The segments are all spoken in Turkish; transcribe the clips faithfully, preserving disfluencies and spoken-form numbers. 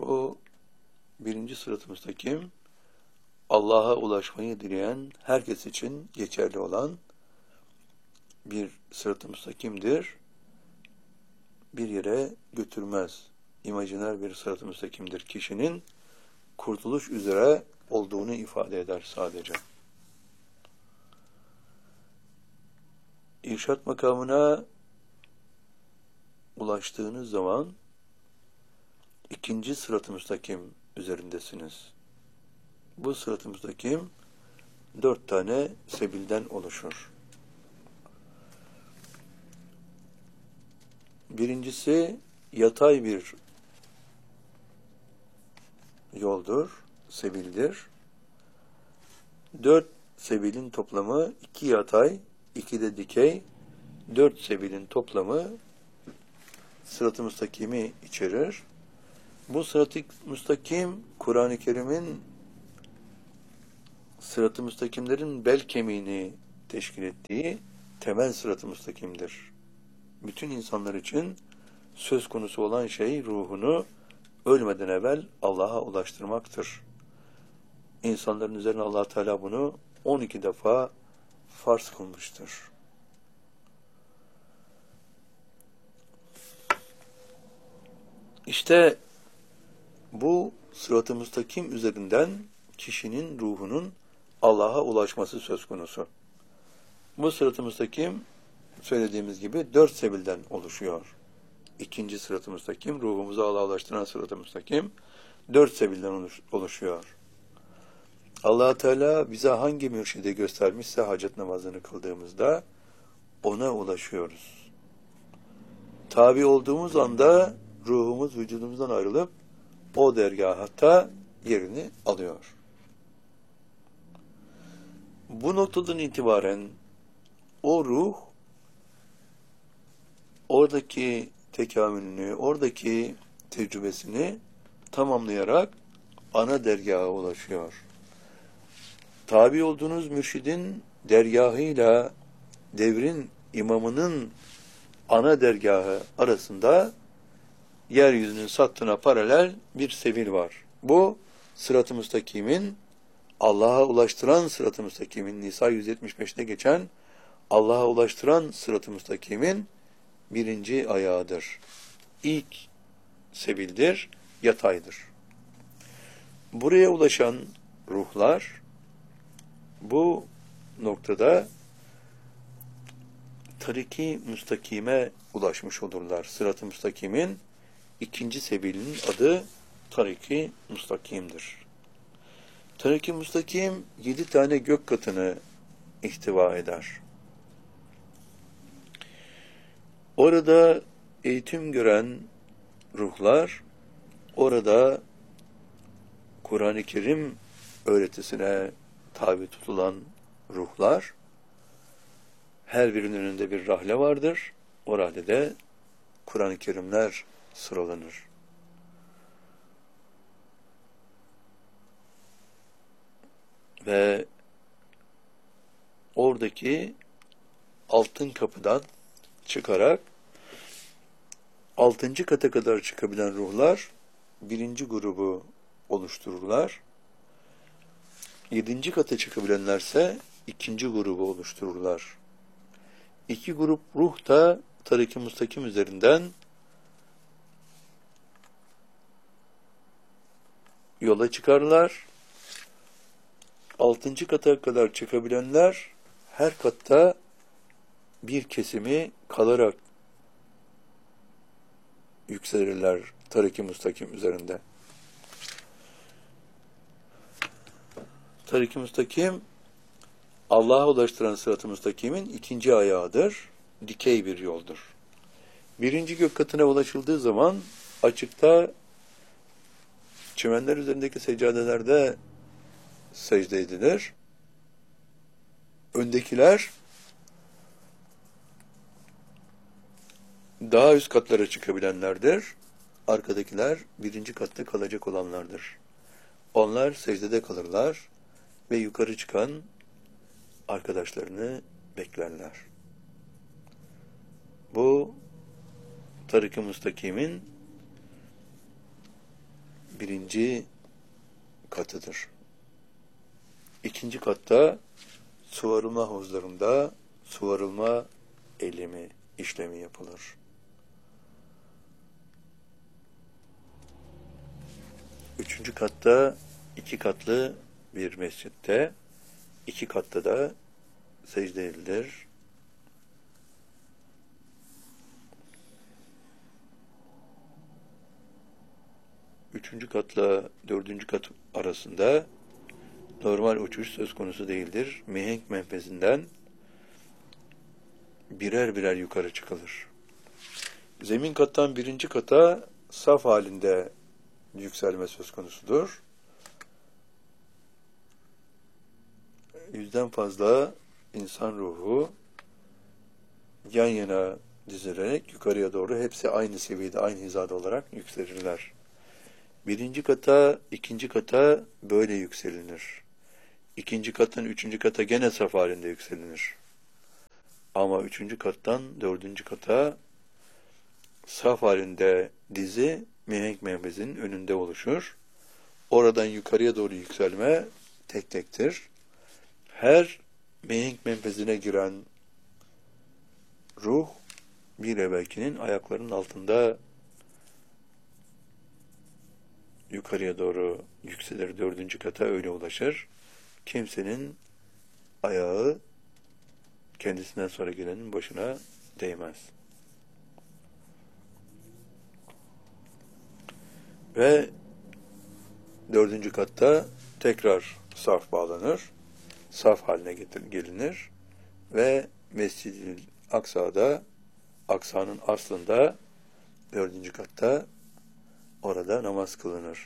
Bu birinci sırat-ı müstakim, Allah'a ulaşmayı dileyen herkes için geçerli olan bir sırat-ı müstakimdir. Bir yere götürmez. İmajiner bir sırat-ı müstakimdir. Kişinin kurtuluş üzere olduğunu ifade eder sadece. İrşad makamına ulaştığınız zaman ikinci sırat-ı müstakim üzerindesiniz. Bu sırat-ı müstakim dört tane sebilden oluşur. Birincisi yatay bir yoldur, sebildir. Dört sebilin toplamı iki yatay, iki de dikey, dört sebilin toplamı sırat-ı müstakimi içerir. Bu sırat-ı müstakim, Kur'an-ı Kerim'in sırat-ı müstakimlerin bel kemiğini teşkil ettiği temel sırat-ı müstakimdir. Bütün insanlar için söz konusu olan şey ruhunu ölmeden evvel Allah'a ulaştırmaktır. İnsanların üzerine Allah Teala bunu on iki defa farz kılmıştır. İşte bu sırat-ı müstakim üzerinden kişinin ruhunun Allah'a ulaşması söz konusu. Bu sırat-ı müstakim söylediğimiz gibi dört sebilden oluşuyor. İkinci sırat-ı müstakim, ruhumuzu Allah'a ulaştıran sırat-ı müstakim dört sebilden oluşuyor. Allah Teala bize hangi mürşidi göstermişse hacet namazını kıldığımızda ona ulaşıyoruz. Tabi olduğumuz anda ruhumuz vücudumuzdan ayrılıp o dergâhta yerini alıyor. Bu noktadan itibaren o ruh oradaki tekamülünü, oradaki tecrübesini tamamlayarak ana dergaha ulaşıyor. Tabi olduğunuz mürşidin dergahıyla devrin imamının ana dergahı arasında yeryüzünün sattına paralel bir sebil var. Bu sırat-ı müstakimin, Allah'a ulaştıran sırat-ı müstakimin, Nisa yüz yetmiş beşte geçen Allah'a ulaştıran sırat-ı müstakimin birinci ayağıdır. İlk sebildir, yataydır. Buraya ulaşan ruhlar bu noktada tarik-i müstakime ulaşmış olurlar. Sırat-ı müstakimin ikinci sebilinin adı tarik-i müstakimdir. Tarik-i müstakim yedi tane gök katını ihtiva eder. Orada eğitim gören ruhlar, orada Kur'an-ı Kerim öğretisine tabi tutulan ruhlar, her birinin önünde bir rahle vardır. O rahlede Kur'an-ı Kerimler sıralanır. Ve oradaki altın kapıdan çıkarak altıncı kata kadar çıkabilen ruhlar birinci grubu oluştururlar. Yedinci kata çıkabilenlerse ikinci grubu oluştururlar. İki grup ruh da tarik-i müstakim üzerinden yola çıkarlar. Altıncı kata kadar çıkabilenler her katta bir kesimi kalarak yükselirler tarik-i müstakim üzerinde. Tarik-i müstakim Allah'a ulaştıran sırat-ı müstakimin ikinci ayağıdır. Dikey bir yoldur. Birinci gök katına ulaşıldığı zaman açıkta çimenler üzerindeki seccadelerde secde edilir. Öndekiler daha üst katlara çıkabilenlerdir. Arkadakiler birinci katta kalacak olanlardır. Onlar secdede kalırlar ve yukarı çıkan arkadaşlarını beklerler. Bu tarik-i müstakimin birinci katıdır. İkinci katta suvarılma havuzlarında suvarılma eylemi, işlemi yapılır. Üçüncü katta iki katlı bir mescitte, iki katta da secde edilir. Üçüncü katla dördüncü kat arasında normal uçuş söz konusu değildir. Mihenk menfezinden birer birer yukarı çıkılır. Zemin kattan birinci kata saf halinde yükselme söz konusudur. Yüzden fazla insan ruhu yan yana dizilerek yukarıya doğru hepsi aynı seviyede, aynı hizada olarak yükselirler. Birinci kata, ikinci kata böyle yükselilir. İkinci kattan üçüncü kata gene saf halinde yükselilir. Ama üçüncü kattan dördüncü kata saf halinde dizi mihenk menfezinin önünde oluşur. Oradan yukarıya doğru yükselme tek tektir. Her mihenk menfezine giren ruh bir evvelkinin ayaklarının altında yukarıya doğru yükselir, dördüncü kata öyle ulaşır. Kimsenin ayağı kendisinden sonra gelenin başına değmez. Ve dördüncü katta tekrar saf bağlanır, saf haline getir, gelinir ve Mescid-i Aksa'da, Aksa'nın aslında dördüncü katta orada namaz kılınır.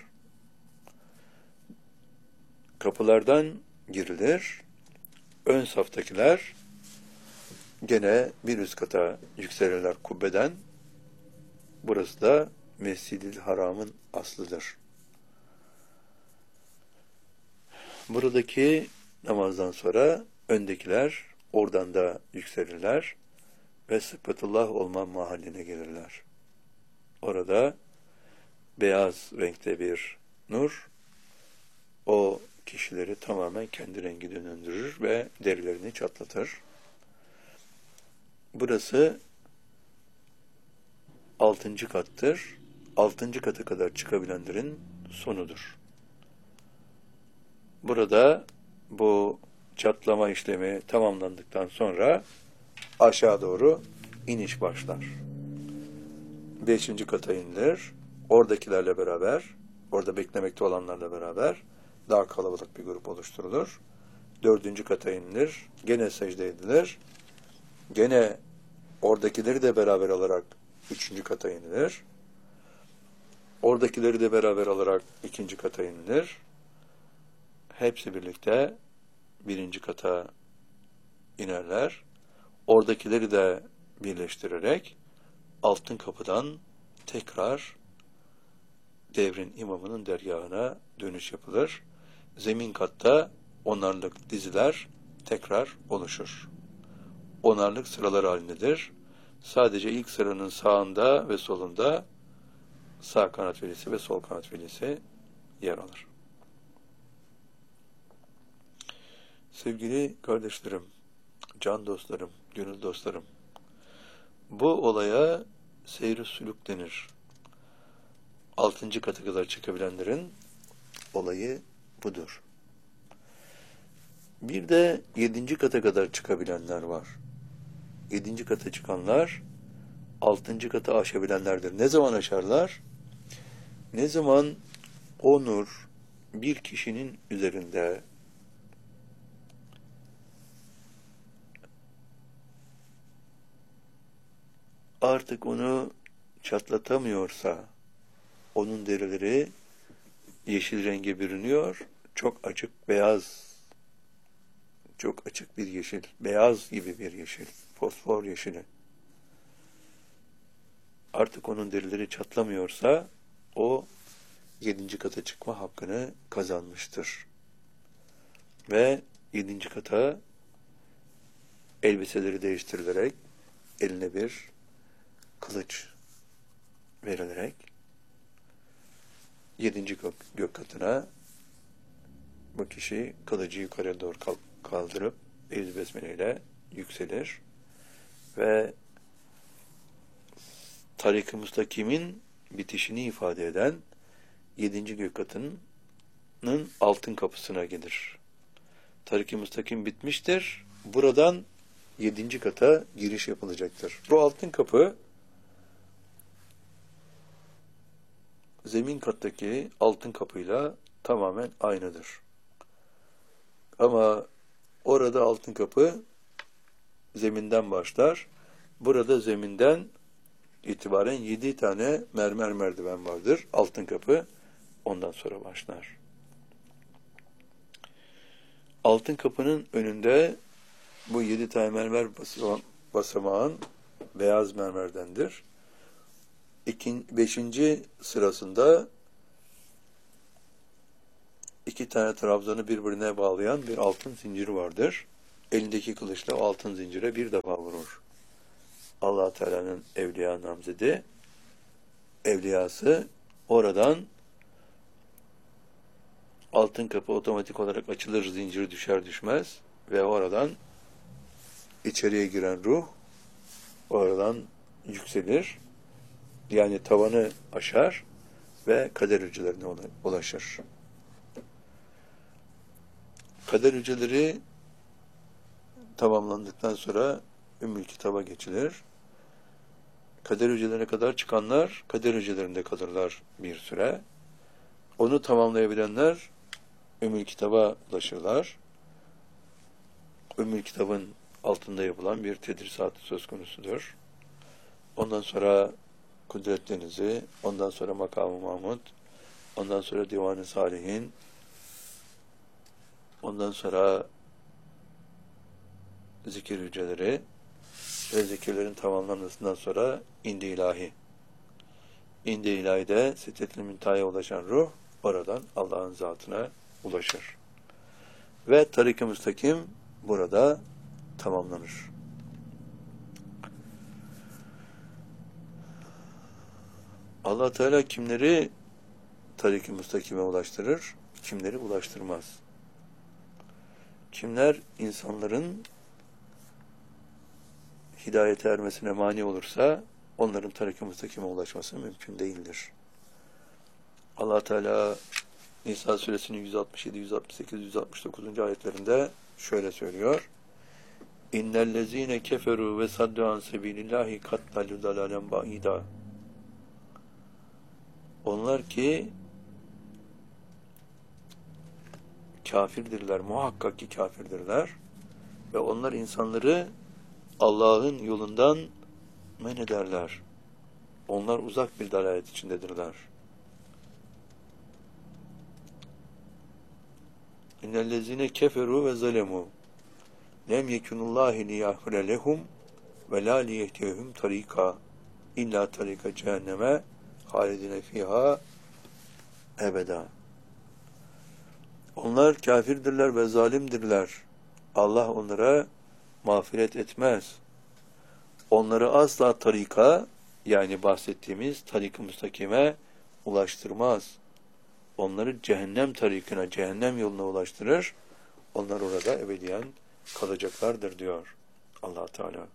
Kapılardan girilir, ön saftakiler gene bir üst kata yükselirler kubbeden. Burası da Mescid-i Haram'ın aslıdır. Buradaki namazdan sonra öndekiler oradan da yükselirler ve sıfatullah olma mahalline gelirler. Orada beyaz renkte bir nur o kişileri tamamen kendi rengine döndürür ve derilerini çatlatır. Burası altıncı kattır. Altıncı kata kadar çıkabilenlerin sonudur. Burada bu çatlama işlemi tamamlandıktan sonra aşağı doğru iniş başlar. Beşinci kata inilir. Oradakilerle beraber, orada beklemekte olanlarla beraber daha kalabalık bir grup oluşturulur. Dördüncü kata inilir. Gene secde edilir. Gene oradakileri de beraber alarak üçüncü kata inilir. Oradakileri de beraber alarak ikinci kata inilir. Hepsi birlikte birinci kata inerler. Oradakileri de birleştirerek altın kapıdan tekrar devrin imamının dergahına dönüş yapılır. Zemin katta onarlık diziler tekrar oluşur. Onarlık sıralar halindedir. Sadece ilk sıranın sağında ve solunda sağ kanat velisi ve sol kanat velisi yer alır. Sevgili kardeşlerim, can dostlarım, gönül dostlarım, bu olaya seyr-i sülük denir. Altıncı kata kadar çıkabilenlerin olayı budur. Bir de yedinci kata kadar çıkabilenler var. Yedinci kata çıkanlar altıncı kata aşabilenlerdir. Ne zaman aşarlar? Ne zaman o nur bir kişinin üzerinde artık onu çatlatamıyorsa, onun derileri yeşil renge bürünüyor, çok açık beyaz, çok açık bir yeşil, beyaz gibi bir yeşil, fosfor yeşili. Artık onun derileri çatlamıyorsa, o yedinci kata çıkma hakkını kazanmıştır. Ve yedinci kata elbiseleri değiştirilerek, eline bir kılıç verilerek yedinci gök, gök katına bu kişi kılıcı yukarıya doğru kaldırıp Eûzü Besmele ile yükselir ve Tarik-ı Müstakim'in bitişini ifade eden yedinci gök katının altın kapısına gelir. Tarik-ı Müstakim bitmiştir. Buradan yedinci kata giriş yapılacaktır. Bu altın kapı zemin kattaki altın kapıyla tamamen aynıdır. Ama orada altın kapı zeminden başlar. Burada zeminden itibaren yedi tane mermer merdiven vardır. Altın kapı ondan sonra başlar. Altın kapının önünde bu yedi tane mermer basamağın beyaz mermerdendir. İkin, beşinci sırasında iki tane trabzanı birbirine bağlayan bir altın zinciri vardır. Elindeki kılıçla o altın zincire bir defa vurur. Allah Teala'nın evliya namzedi, evliyası oradan altın kapı otomatik olarak açılır, zincir düşer düşmez ve oradan içeriye giren ruh oradan yükselir. Yani tavanı aşar ve kader hücrelerine ulaşır. Kader hücreleri tamamlandıktan sonra Ümmül Kitab'a geçilir. Kader hücrelerine kadar çıkanlar kader hücrelerinde kalırlar bir süre. Onu tamamlayabilenler Ümmül Kitab'a ulaşırlar. Ümmül Kitab'ın altında yapılan bir tedrisatı söz konusudur. Ondan sonra Kudret Denizi, ondan sonra Makam-ı Mahmud, ondan sonra Divan-ı Salihin, ondan sonra zikir hücreleri ve zikirlerin tamamlanmasından sonra İndi İlahi. İndi İlahi'de Sidret-i Münteha'ya ulaşan ruh oradan Allah'ın zatına ulaşır. Ve Tarik-ı Müstakim burada tamamlanır. Allah Teala kimleri Tarik-ı Müstakim'e ulaştırır, kimleri ulaştırmaz. Kimler insanların hidayete ermesine mani olursa onların Tarik-ı Müstakim'e ulaşması mümkün değildir. Allah Teala Nisa suresinin yüz altmış yedi, yüz altmış sekiz, yüz altmış dokuz. ayetlerinde şöyle söylüyor. İnnellezîne keferû ve saddu an sebilillâhi kattalü dalâlen ba'îdâ. Onlar ki kafirdirler, muhakkak ki kafirdirler ve onlar insanları Allah'ın yolundan men ederler. Onlar uzak bir dalalet içindedirler. İnnellezîne keferû ve zalemû lem yekunullâhi liyâhfire lehum ve lâ liyehdiyehum tarîkâ illâ tarîka cehenneme halidine fîhâ ebedâ. Onlar kafirdirler ve zalimdirler. Allah onlara mağfiret etmez. Onları asla tarika, yani bahsettiğimiz tarik-ı müstakime ulaştırmaz. Onları cehennem tarikine, cehennem yoluna ulaştırır. Onlar orada ebediyen kalacaklardır diyor Allah Teala.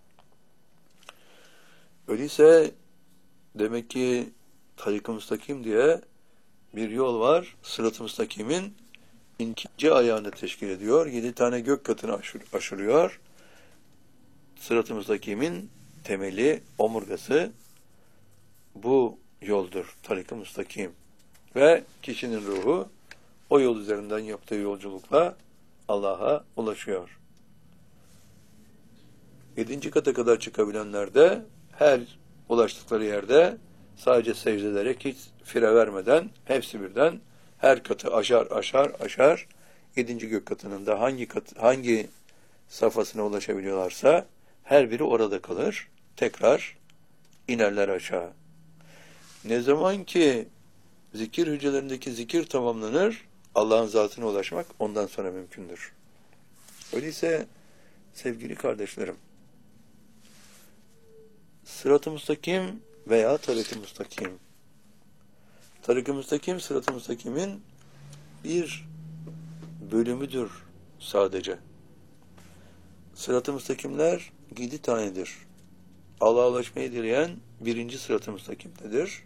Öyleyse demek ki tarik-ı müstakim diye bir yol var. Sırat-ı müstakimin ikinci ayağını teşkil ediyor. Yedi tane gök katını aşır, aşırıyor. Sırat-ı müstakimin temeli, omurgası bu yoldur. Tarik-ı müstakim. Ve kişinin ruhu o yol üzerinden yaptığı yolculukla Allah'a ulaşıyor. Yedinci kata kadar çıkabilenler de her ulaştıkları yerde sadece secde ederek hiç fire vermeden hepsi birden her katı aşar aşar aşar yedinci gök katının da hangi kat, hangi safhasına ulaşabiliyorlarsa her biri orada kalır. Tekrar inerler aşağı. Ne zaman ki zikir hücrelerindeki zikir tamamlanır, Allah'ın zatına ulaşmak ondan sonra mümkündür. Öyleyse sevgili kardeşlerim, Sırat-ı müstakim veya tarik-i müstakim Tarik-ı müstakim, sırat-ı müstakimin bir bölümüdür sadece. Sırat-ı müstakimler yedi tanedir. Allah'a ulaşmayı dileyen birinci sırat-ı müstakimdedir.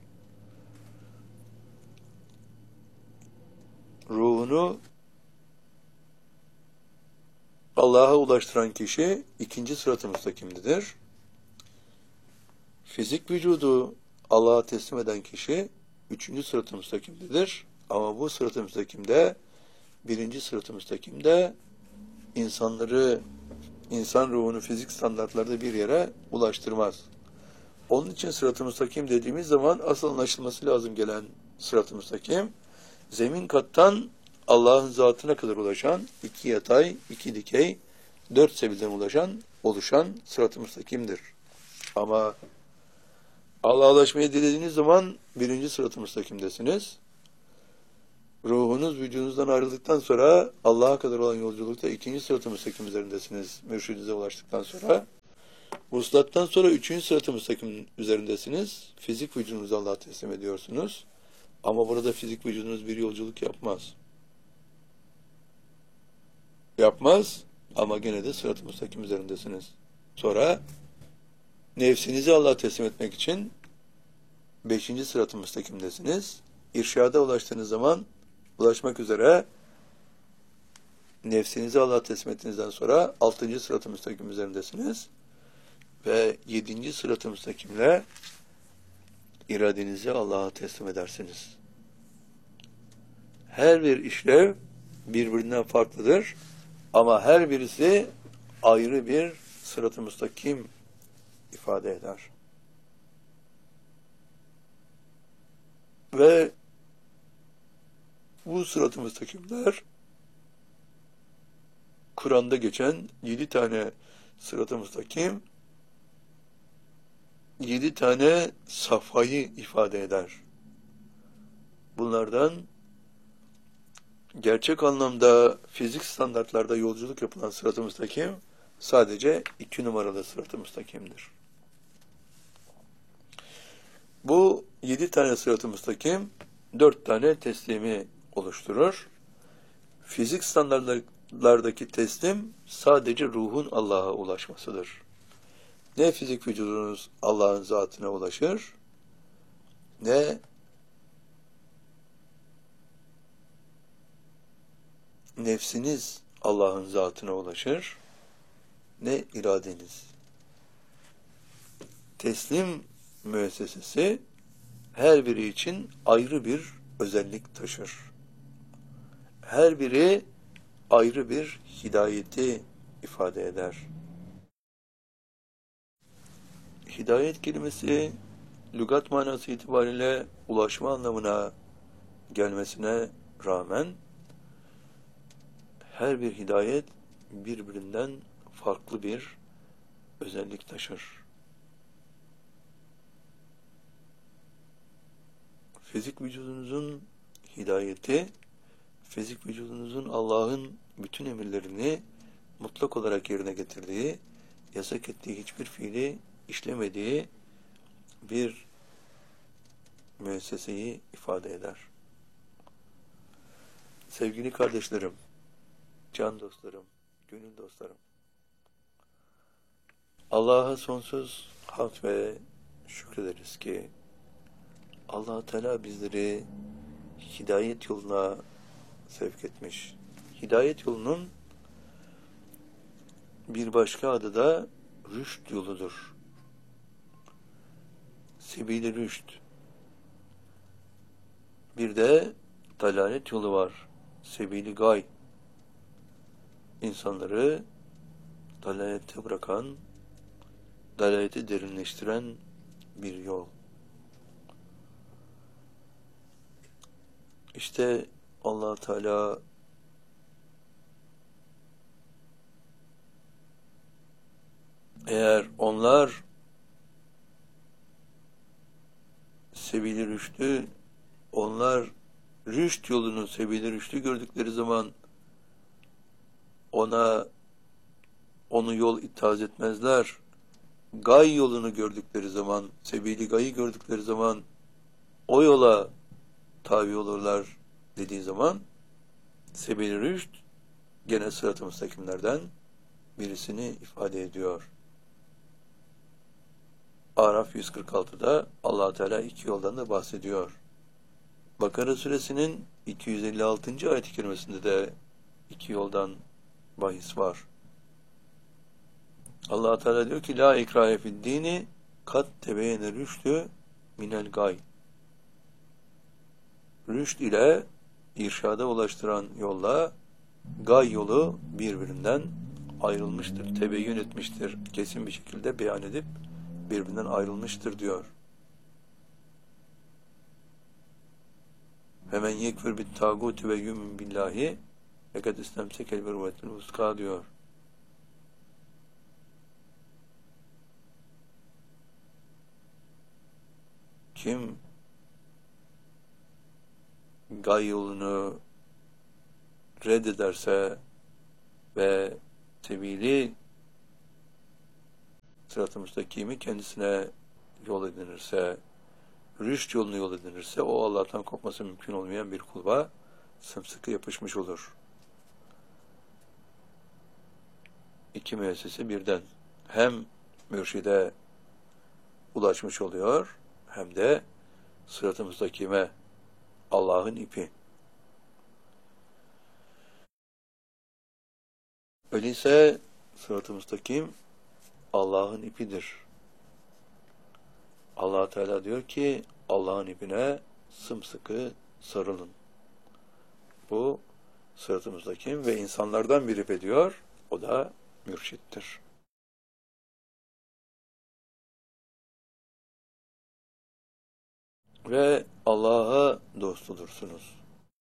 Ruhunu Allah'a ulaştıran kişi ikinci sırat-ı müstakimdedir. Fizik vücudu Allah'a teslim eden kişi üçüncü sırat-ı müstakimdedir. Ama bu sırat-ı müstakimde, birinci sırat-ı müstakimde insanları, insan ruhunu fizik standartlarda bir yere ulaştırmaz. Onun için sırat-ı müstakim dediğimiz zaman asıl anlaşılması lazım gelen sırat-ı müstakim, zemin kattan Allah'ın zatına kadar ulaşan, iki yatay, iki dikey, dört sebilden ulaşan, oluşan sırat-ı müstakimdir. Ama Allah'a ulaşmayı dilediğiniz zaman birinci sırat-ı müstakimdesiniz. Ruhunuz vücudunuzdan ayrıldıktan sonra Allah'a kadar olan yolculukta ikinci sırat-ı müstakim üzerindesiniz. Mürşidinize ulaştıktan sonra. Vuslattan sonra üçüncü sırat-ı müstakim üzerindesiniz. Fizik vücudunuzu Allah'a teslim ediyorsunuz. Ama burada fizik vücudunuz bir yolculuk yapmaz. Yapmaz ama gene de sırat-ı müstakim üzerindesiniz. Sonra nefsinizi Allah'a teslim etmek için beşinci sırat-ı müstakimdesiniz. İrşada ulaştığınız zaman ulaşmak üzere nefsinizi Allah'a teslim ettiğinizden sonra altıncı sırat-ı müstakim üzerindesiniz. Ve yedinci sırat-ı müstakimle iradenizi Allah'a teslim edersiniz. Her bir işlev birbirinden farklıdır. Ama her birisi ayrı bir sırat-ı müstakim ifade eder. Ve bu sırat-ı müstakimler Kur'an'da geçen yedi tane sırat-ı müstakim yedi tane safhayı ifade eder. Bunlardan gerçek anlamda fizik standartlarda yolculuk yapılan sırat-ı müstakim sadece iki numaralı sırat-ı müstakimdir. Bu yedi tane sırat-ı müstakim dört tane teslimi oluşturur. Fizik standartlardaki teslim sadece ruhun Allah'a ulaşmasıdır. Ne fizik vücudunuz Allah'ın zatına ulaşır, ne nefsiniz Allah'ın zatına ulaşır, ne iradeniz. Teslim müessesesi her biri için ayrı bir özellik taşır. Her biri ayrı bir hidayeti ifade eder. Hidayet kelimesi lügat manası itibariyle ulaşma anlamına gelmesine rağmen her bir hidayet birbirinden farklı bir özellik taşır. Fizik vücudunuzun hidayeti, fizik vücudunuzun Allah'ın bütün emirlerini mutlak olarak yerine getirdiği, yasak ettiği hiçbir fiili işlemediği bir müesseseyi ifade eder. Sevgili kardeşlerim, can dostlarım, gönül dostlarım, Allah'a sonsuz hamd ve şükrederiz ki Allah Teala bizleri hidayet yoluna sevk etmiş. Hidayet yolunun bir başka adı da rüşt yoludur. Sebil-i rüşt. Bir de dalalet yolu var. Sebil-i gay. İnsanları dalalette bırakan, dalaleti derinleştiren bir yol. İşte Allah Teala eğer onlar sebil-i rüştü, onlar rüşt yolunu, sebil-i rüştü gördükleri zaman ona onu yol ithaz etmezler. Gay yolunu gördükleri zaman, sebil-i gayı gördükleri zaman o yola tabi olurlar dediği zaman sebil-i rüşd gene sırat-ı müstakimlerden birisini ifade ediyor. Araf yüz kırk altıda Allah Teala iki yoldan da bahsediyor. Bakara suresinin iki yüz elli altıncı ayet-i kerimesinde de iki yoldan bahis var. Allah Teala diyor ki la ikrahe fid dini kat tebeyene rüştü minel gay. Rüşt ile irşada ulaştıran yolla gay yolu birbirinden ayrılmıştır, tebeyyün etmiştir, kesin bir şekilde beyan edip birbirinden ayrılmıştır diyor. Hemen yekfir bit tağut ve yumin billahi fakat istemsekel birvetil uska diyor. Kim gay yolunu reddederse ve tebili sırat-ı müstakimi kendisine yol edinirse, rüşt yolunu yol edinirse, o Allah'tan kopması mümkün olmayan bir kulba sımsıkı yapışmış olur. İki müessese birden hem mürşide ulaşmış oluyor, hem de sırat-ı müstakime, Allah'ın ipi. Öyleyse sırat-ı müstakim Allah'ın ipidir. Allah Teala diyor ki Allah'ın ipine sımsıkı sarılın. Bu sırat-ı müstakim ve insanlardan bir ip ediyor. O da mürşittir. Ve Allah'a dost olursunuz.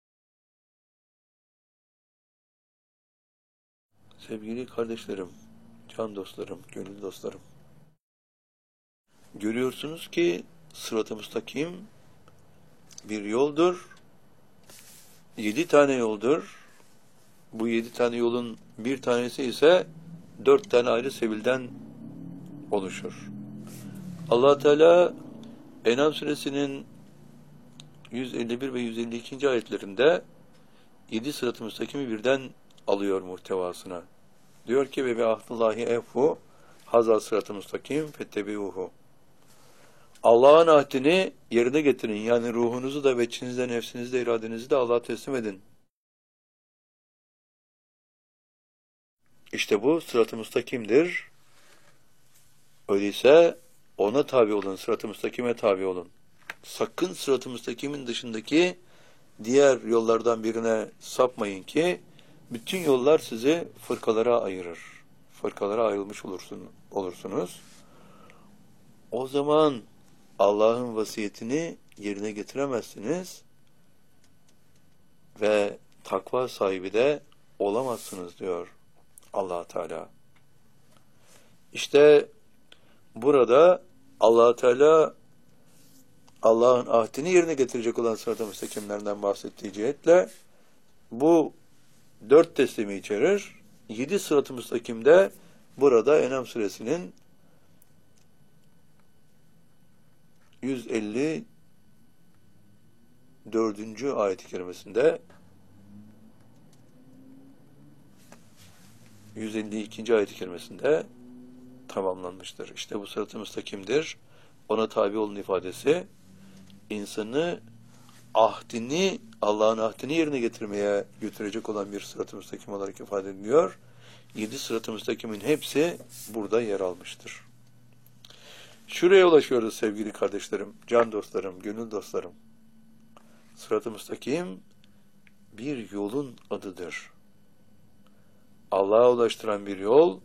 Sevgili kardeşlerim, can dostlarım, gönül dostlarım. Görüyorsunuz ki sırat-ı müstakim bir yoldur. Yedi tane yoldur. Bu yedi tane yolun bir tanesi ise dört tane ayrı sebilden oluşur. Allah Teala En'am suresinin yüz elli bir ve yüz elli iki. ayetlerinde yedi sırat-ı müstakimi birden alıyor muhtevasına. Diyor ki ve bi ahdillahi efu hazal sırat-ı müstakim fettebiuhu. Allah'ın ahdini yerine getirin. Yani ruhunuzu da ve içinizde, nefsinizde, iradenizi de Allah'a teslim edin. İşte bu sırat-ı müstakimdir. Öyleyse ona tabi olun, sırat-ı müstakime tabi olun. Sakın sırat-ı müstakimin dışındaki diğer yollardan birine sapmayın ki bütün yollar sizi fırkalara ayırır. Fırkalara ayrılmış olursun, olursunuz. O zaman Allah'ın vasiyetini yerine getiremezsiniz ve takva sahibi de olamazsınız diyor Allah Teala. İşte burada Allah Teala Allah'ın ahdini yerine getirecek olan sırat-ı müstakimlerden bahsettiği cihetle bu dört teslimi içerir. Yedi sırat-ı müstakimde burada En'am suresinin yüz elli dördüncü ayet-i kerimesinde yüz elli ikinci ayet-i kerimesinde tamamlanmıştır. İşte bu sırat-ı müstakimdir. Ona tabi olun ifadesi insanı ahdini, Allah'ın ahdini yerine getirmeye götürecek olan bir sırat-ı müstakim olarak ifade ediliyor. Yedi sırat-ı müstakimin hepsi burada yer almıştır. Şuraya ulaşıyoruz sevgili kardeşlerim, can dostlarım, gönül dostlarım. Sırat-ı müstakim bir yolun adıdır. Allah'a ulaştıran bir yol,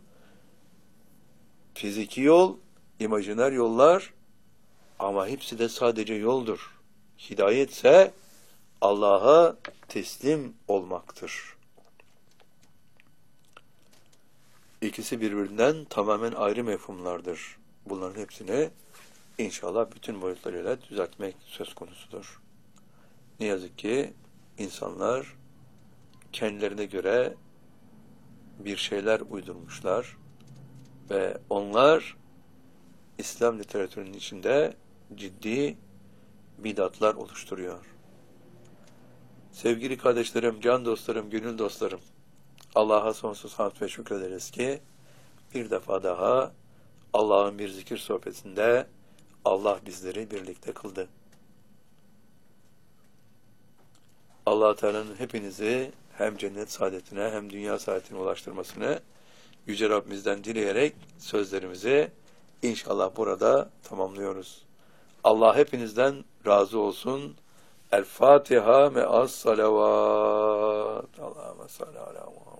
fiziki yol, imajiner yollar ama hepsi de sadece yoldur. Hidayetse Allah'a teslim olmaktır. İkisi birbirinden tamamen ayrı mefhumlardır. Bunların hepsini inşallah bütün boyutlarıyla düzeltmek söz konusudur. Ne yazık ki insanlar kendilerine göre bir şeyler uydurmuşlar ve onlar İslam literatürünün içinde ciddi bidatlar oluşturuyor. Sevgili kardeşlerim, can dostlarım, gönül dostlarım, Allah'a sonsuz hamd ve şükrederiz ki bir defa daha Allah'ın bir zikir sohbetinde Allah bizleri birlikte kıldı. Allah Teala'nın hepinizi hem cennet saadetine hem dünya saadetine ulaştırmasını Yüce Rabbimizden dileyerek sözlerimizi inşallah burada tamamlıyoruz. Allah hepinizden razı olsun. El Fatiha me'as salavat. Allahümme salli ala Muhammed.